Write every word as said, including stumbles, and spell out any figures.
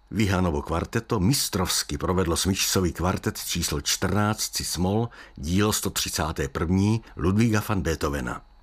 Vihanovo kvarteto mistrovsky provedlo smyčcový kvartet číslo čtrnáct cis-moll, dílo sto třicáté první Ludvíka van Beethovena.